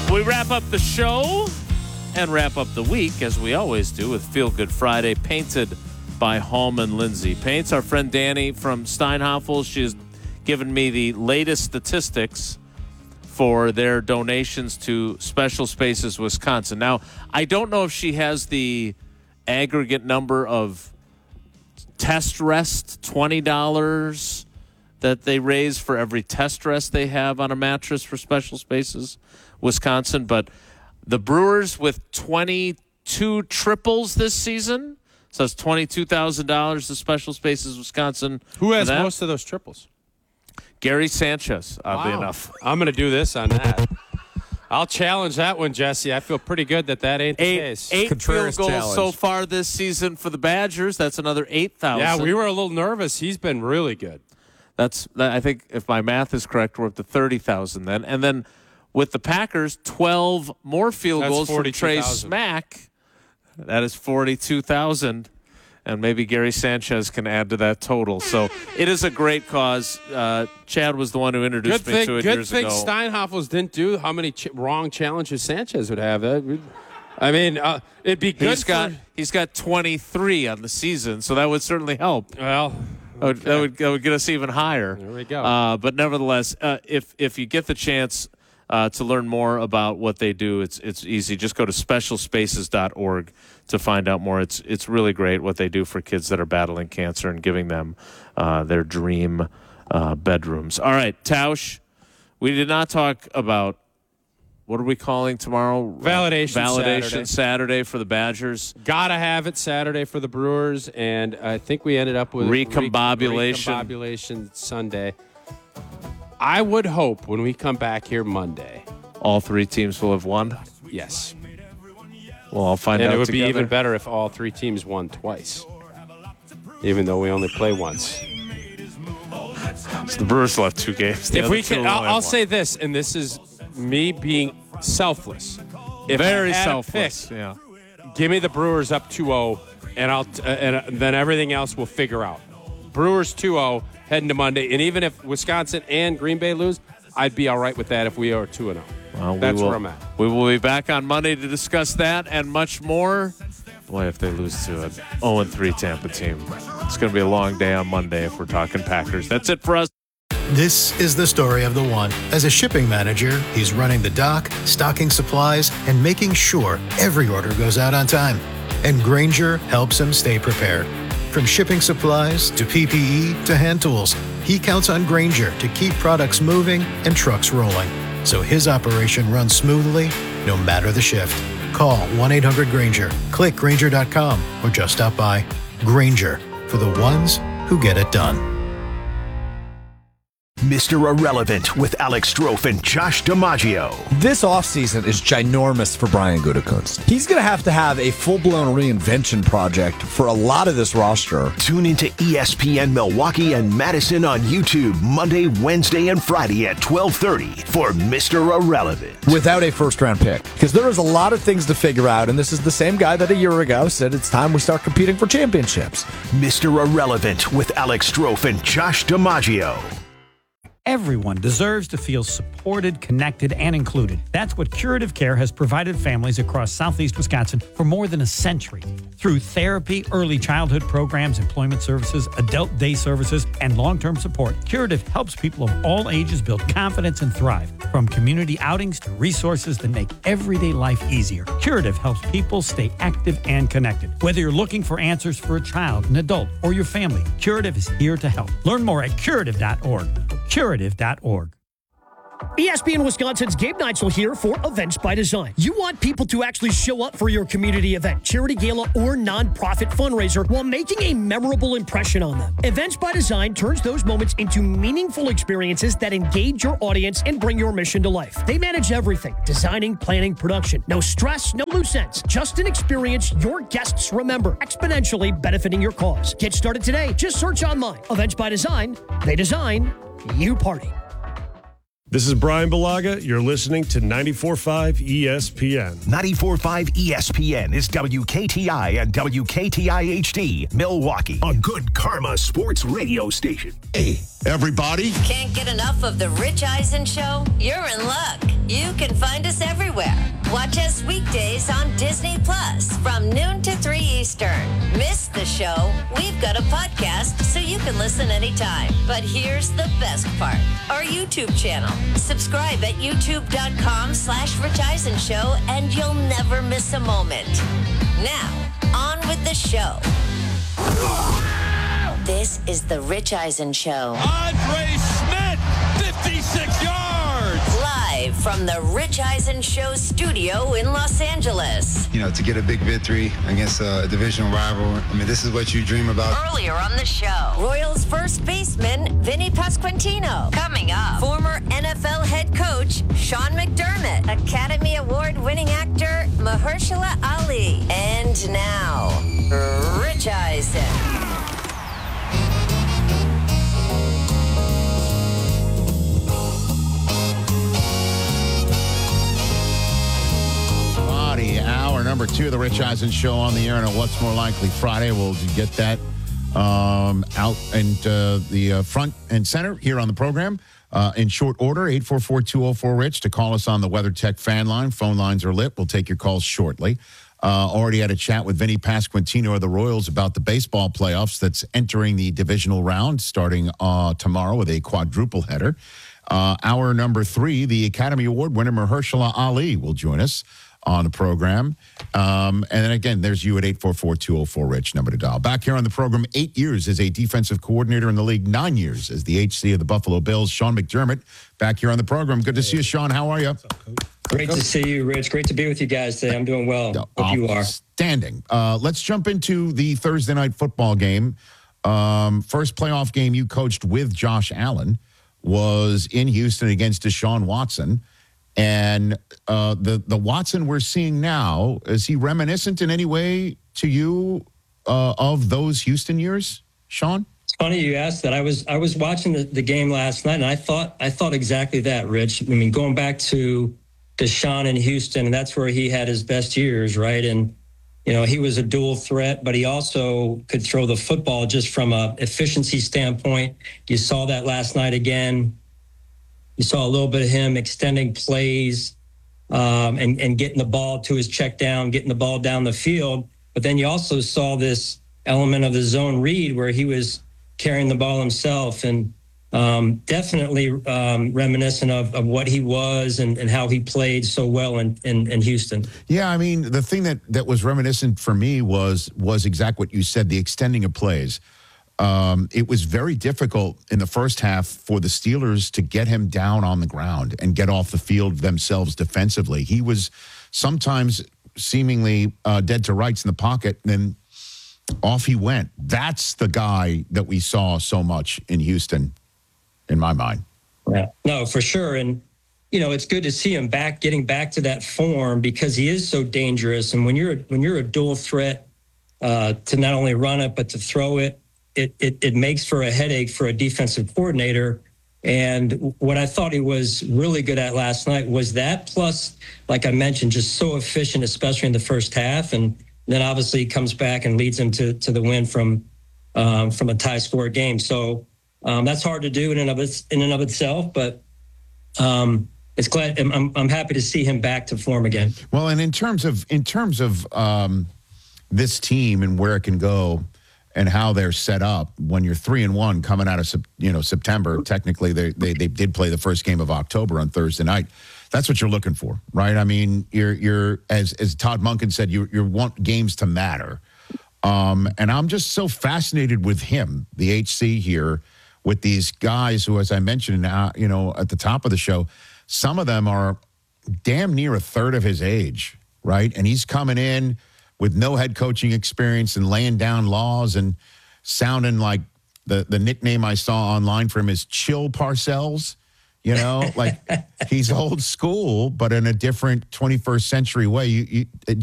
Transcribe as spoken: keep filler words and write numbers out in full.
We wrap up the show and wrap up the week, as we always do, with Feel Good Friday, painted by Hallman Lindsay Paints. Our friend Danny from Steinhoffel, she has given me the latest statistics for their donations to Special Spaces Wisconsin. Now, I don't know if she has the aggregate number of test rest, twenty dollars that they raise for every test rest they have on a mattress for Special Spaces Wisconsin, but the Brewers with twenty-two triples this season, so it's twenty-two thousand dollars to Special Spaces Wisconsin. Who has most of those triples? Gary Sanchez, oddly wow. enough. I'm going to do this on that. I'll challenge that one, Jesse. I feel pretty good that that ain't the eight, case. Eight Contreras field goals challenge. so far this season for the Badgers. That's another eight thousand. Yeah, we were a little nervous. He's been really good. That's, I think, if my math is correct, we're up to thirty thousand then. And then with the Packers, twelve more field That's goals from Trey Smack. That is forty-two thousand. And maybe Gary Sanchez can add to that total. So it is a great cause. Uh, Chad was the one who introduced Good me thing, to it good years thing ago. Steinhoffels didn't do how many ch- wrong challenges Sanchez would have. Uh, I mean, uh, it'd be good He's for... got, he's got twenty-three on the season, so that would certainly help. Well... That would, that, would, that would get us even higher. There we go. Uh, but nevertheless, uh, if if you get the chance uh, to learn more about what they do, it's it's easy. Just go to special spaces dot org to find out more. It's it's really great what they do for kids that are battling cancer and giving them uh, their dream uh, bedrooms. All right, Tausch, we did not talk about, what are we calling tomorrow? Validation Validation Saturday. Saturday for the Badgers. Gotta have it Saturday for the Brewers, and I think we ended up with Recombobulation. Re- recombobulation Sunday. I would hope when we come back here Monday, All three teams will have won. yes, Well, I'll find and out it would together. be even better if all three teams won twice, even though we only play once. So the Brewers will have two games. The If other we two can, will I'll, only I'll have say this, and this is me being selfless. If Very I had to selfless. pick, Yeah. give me the Brewers up two oh, and I'll uh, and uh, then everything else we'll figure out. Brewers two oh heading to Monday, and even if Wisconsin and Green Bay lose, I'd be all right with that if we are two and oh. Well, we That's will, where I'm at. We will be back on Monday to discuss that and much more. Boy, if they lose to an oh and three Tampa team, it's going to be a long day on Monday if we're talking Packers. That's it for us. This is the story of the one. As a shipping manager, he's running the dock, stocking supplies, and making sure every order goes out on time. And Grainger helps him stay prepared. From shipping supplies to P P E to hand tools, he counts on Grainger to keep products moving and trucks rolling, so his operation runs smoothly no matter the shift. Call one eight hundred Grainger, click Grainger dot com, or just stop by. Grainger, for the ones who get it done. Mister Irrelevant with Alex Strofe and Josh DiMaggio. This offseason is ginormous for Brian Gutekunst. He's going to have to have a full-blown reinvention project for a lot of this roster. Tune into E S P N Milwaukee and Madison on YouTube Monday, Wednesday, and Friday at twelve thirty for Mister Irrelevant. Without a first-round pick. Because there is a lot of things to figure out, and this is the same guy that a year ago said it's time we start competing for championships. Mister Irrelevant with Alex Strofe and Josh DiMaggio. Everyone deserves to feel supported, connected, and included. That's what Curative Care has provided families across Southeast Wisconsin for more than a century. Through therapy, early childhood programs, employment services, adult day services, and long-term support, Curative helps people of all ages build confidence and thrive. From community outings to resources that make everyday life easier, Curative helps people stay active and connected. Whether you're looking for answers for a child, an adult, or your family, Curative is here to help. Learn more at curative dot org. Curative dot org. E S P N Wisconsin's Gabe Neitzel here for Events by Design. You want people to actually show up for your community event, charity gala, or nonprofit fundraiser while making a memorable impression on them. Events by Design turns those moments into meaningful experiences that engage your audience and bring your mission to life. They manage everything: designing, planning, production. No stress, no loose ends. Just an experience your guests remember, exponentially benefiting your cause. Get started today. Just search online. Events by Design. They design, you party. This is Brian Balaga. You're listening to ninety-four point five E S P N. ninety-four point five E S P N is W K T I and W K T I H D, Milwaukee. A good Karma Sports radio station. Hey, everybody. Can't get enough of the Rich Eisen Show? You're in luck. You can find us everywhere. Watch us weekdays on Disney Plus from noon to three Eastern. Miss the show? We've got a podcast so you can listen anytime. But here's the best part. Our YouTube channel. Subscribe at youtube.com slash Rich Eisen Show and you'll never miss a moment. Now, on with the show. This is the Rich Eisen Show. Andre Smith, fifty-six yards. Live from the Rich Eisen Show studio in Los Angeles. You know, to get a big victory against a divisional rival, I mean, this is what you dream about. Earlier on the show, Royals first baseman Vinny Pasquantino. Coming up, former N F L head coach Sean McDermott. Academy Award-winning actor Mahershala Ali. And now, Rich Eisen. Hour number two of the Rich Eisen Show on the air on a What's More Likely Friday. We'll get that um, out and uh, the uh, front and center here on the program uh, in short order. eight four four, two oh four, RICH to call us on the WeatherTech fan line. Phone lines are lit. We'll take your calls shortly. Uh, already had a chat with Vinny Pasquantino of the Royals about the baseball playoffs that's entering the divisional round starting uh, tomorrow with a quadruple header. Uh, hour number three, the Academy Award winner Mahershala Ali will join us on the program. Um, and then again, there's you at eight four four, two oh four, RICH, number to dial. Back here on the program, eight years as a defensive coordinator in the league, nine years as the H C of the Buffalo Bills, Sean McDermott, back here on the program. Good to see you, Sean. How are you? Great to see you, Rich. Great to be with you guys today. I'm doing well. Hope oh, you are. Standing. Uh, let's jump into the Thursday night football game. Um, first playoff game you coached with Josh Allen was in Houston against Deshaun Watson. And uh, the, the Watson we're seeing now, is he reminiscent in any way to you uh, of those Houston years, Sean? It's funny you asked that. I was I was watching the, the game last night, and I thought I thought exactly that, Rich. I mean, going back to Deshaun in Houston, and that's where he had his best years, right? And, you know, he was a dual threat, but he also could throw the football just from a efficiency standpoint. You saw that last night again. You saw a little bit of him extending plays um, and, and getting the ball to his check down, getting the ball down the field. But then you also saw this element of the zone read where he was carrying the ball himself and um, definitely um, reminiscent of, of what he was and, and how he played so well in, in, in Houston. Yeah, I mean, the thing that, that was reminiscent for me was was exactly what you said, the extending of plays. Um, it was very difficult in the first half for the Steelers to get him down on the ground and get off the field themselves defensively. He was sometimes seemingly uh, dead to rights in the pocket, and then off he went. That's the guy that we saw so much in Houston, in my mind. Yeah, no, for sure. And, you know, it's good to see him back, getting back to that form because he is so dangerous. And when you're, when you're a dual threat uh, to not only run it, but to throw it, It, it it makes for a headache for a defensive coordinator. And what I thought he was really good at last night was that, plus, like I mentioned, just so efficient, especially in the first half. And then obviously he comes back and leads him to, to the win from um, from a tie score game. So um, that's hard to do in and of, its, in and of itself. But um, it's glad I'm, I'm happy to see him back to form again. Well, and in terms of in terms of um, this team and where it can go, and how they're set up when you're three and one coming out of you know September. Technically, they, they they did play the first game of October on Thursday night. That's what you're looking for, right? I mean, you're you're as as Todd Monken said, you you want games to matter. Um, and I'm just so fascinated with him, the H C here, with these guys who, as I mentioned, uh, you know, at the top of the show, some of them are damn near a third of his age, right? And he's coming in with no head coaching experience and laying down laws and sounding like the, the nickname I saw online for him is Chill Parcells. You know, like he's old school, but in a different twenty-first century way. You, you